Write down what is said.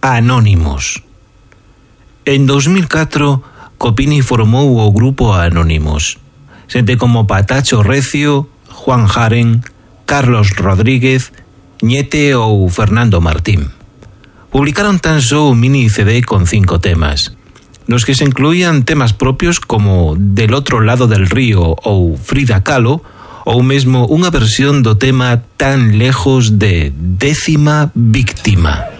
Anónimos. En 2004, Copini formou o grupo Anónimos. Xente como Patacho Recio, Juan Jaren, Carlos Rodríguez, Ñete ou Fernando Martín. Publicaron tan só un mini CD con 5 temas, nos que se incluían temas propios como Del outro lado del río ou Frida Kahlo, ou mesmo unha versión do tema Tan lejos de Décima víctima.